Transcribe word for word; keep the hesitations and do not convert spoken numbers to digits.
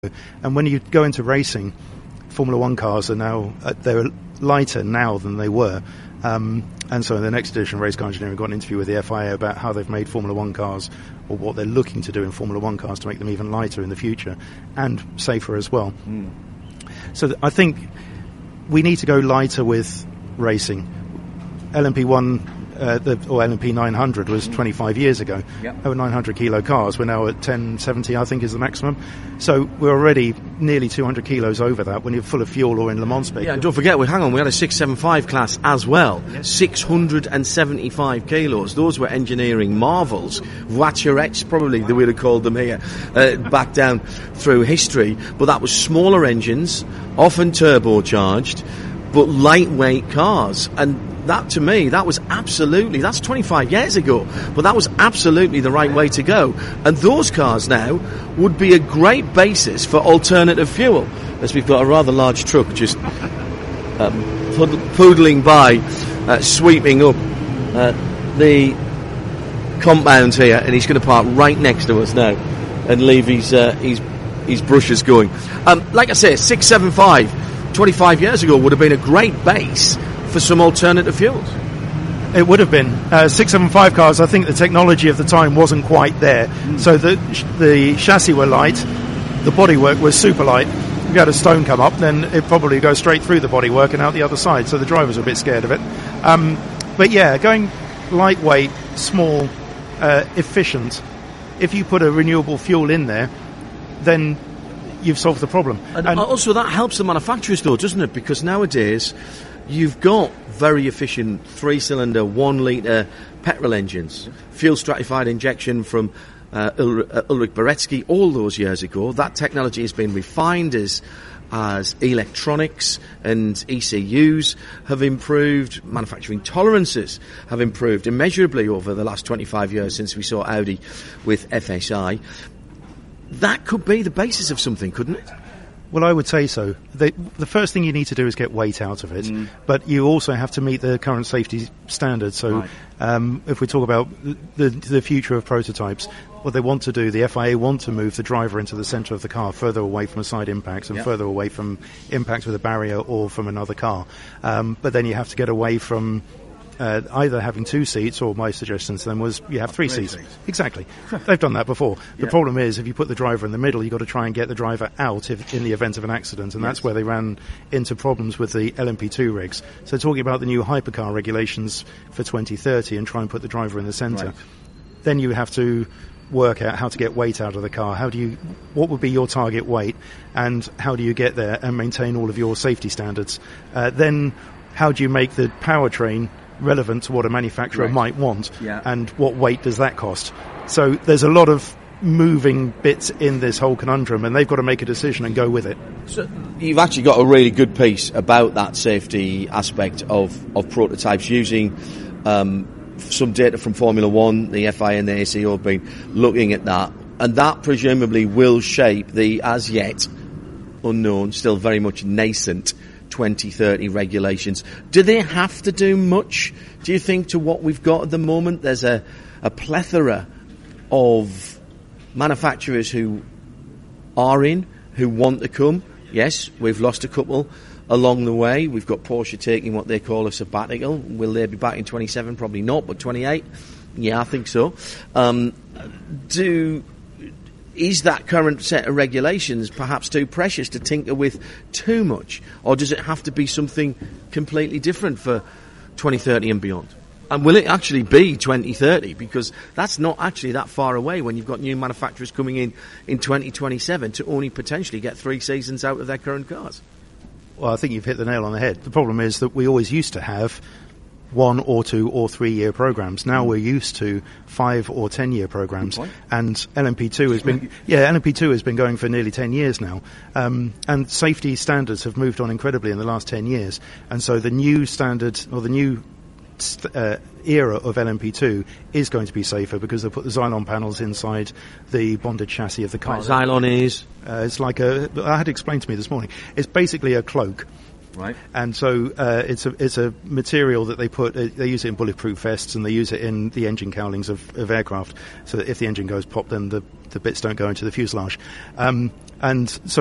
And when you go into racing, Formula One cars are now uh, they're lighter now than they were. Um, and so in the next edition of Race Car Engineering, got an interview with the F I A about how they've made Formula One cars, or what they're looking to do in Formula One cars to make them even lighter in the future and safer as well. Mm. So th- I think we need to go lighter with racing. L M P one uh, the, or L M P nine hundred was mm. twenty-five years ago. Yep. Over nine hundred kilo cars. We're now at ten seventy, I think, is the maximum. So we're already nearly two hundred kilos over that when you're full of fuel or in Le Mans spec. Yeah, and don't forget, we hang on, we had a six seventy-five class as well. Yes. six hundred seventy-five kilos. Those were engineering marvels. Voiturettes, probably they would have called them here, uh, back down through history. But that was smaller engines, often turbocharged, but lightweight cars. And that, to me, that was absolutely, that's twenty-five years ago, but that was absolutely the right way to go. And those cars now would be a great basis for alternative fuel, as we've got a rather large truck just um, poodling by, uh, sweeping up uh, the compound here, and he's going to park right next to us now and leave his, uh, his, his brushes going. Um, like I say, six seventy-five, twenty-five years ago would have been a great base for some alternative fuels. It would have been. Uh, six seventy-five cars, I think the technology of the time wasn't quite there. Mm. So the the chassis were light, the bodywork was super light. If you had a stone come up, then it probably goes straight through the bodywork and out the other side, so the drivers were a bit scared of it. Um, but yeah, going lightweight, small, uh, efficient, if you put a renewable fuel in there, then you've solved the problem. And, and also that helps the manufacturers though, doesn't it? Because nowadays you've got very efficient three-cylinder, one-litre petrol engines, fuel-stratified injection from uh, Ul- uh, Ulrich Beretsky all those years ago. That technology has been refined as as electronics and E C Us have improved, manufacturing tolerances have improved immeasurably over the last twenty-five years since we saw Audi with F S I. That could be the basis of something, couldn't it? Well, I would say so. The, the first thing you need to do is get weight out of it, mm. but you also have to meet the current safety standards. So right. um, if we talk about the, the future of prototypes, what they want to do, the F I A want to move the driver into the centre of the car, further away from side impacts and yep. further away from impacts with a barrier or from another car. Um, but then you have to get away from Uh, either having two seats, or my suggestion to them was you have three, three seats. seats. Exactly. They've done that before. The yep. problem is if you put the driver in the middle, you've got to try and get the driver out if, in the event of an accident, and yes. that's where they ran into problems with the L M P two rigs. So talking about the new hypercar regulations for twenty thirty and try and put the driver in the centre, right. then you have to work out how to get weight out of the car. How do you, what would be your target weight, and how do you get there and maintain all of your safety standards? Uh, then how do you make the powertrain relevant to what a manufacturer right. might want, yeah. and what weight does that cost? So there's a lot of moving bits in this whole conundrum, and they've got to make a decision and go with it. So you've actually got a really good piece about that safety aspect of, of prototypes using um, some data from Formula One. The F I A and the A C O have been looking at that, and that presumably will shape the as yet unknown, still very much nascent twenty thirty regulations. Do they have to do much, do you think, to what we've got at the moment? There's a, a plethora of manufacturers who are in, who want to come. Yes, we've lost a couple along the way. We've got Porsche taking what they call a sabbatical. Will they be back in twenty-seven? Probably not, but twenty-eight? Yeah, I think so. Um, do... Is that current set of regulations perhaps too precious to tinker with too much? Or does it have to be something completely different for twenty thirty and beyond? And will it actually be twenty thirty? Because that's not actually that far away when you've got new manufacturers coming in in twenty twenty-seven to only potentially get three seasons out of their current cars. Well, I think you've hit the nail on the head. The problem is that we always used to have one or two or three year programs. Now mm. we're used to five or ten year programs, and L M P two has been yeah L M P two has been going for nearly ten years now, um, and safety standards have moved on incredibly in the last ten years, and so the new standard or the new st- uh, era of L M P two is going to be safer because they'll put the Xylon panels inside the bonded chassis of the car. Right, Xylon is uh, it's like a I had explained to me this morning. It's basically a cloak. Right. And so uh, it's a it's a material that they put. Uh, they use it in bulletproof vests, and they use it in the engine cowlings of, of aircraft, so that if the engine goes pop, then the, the bits don't go into the fuselage. Um, And so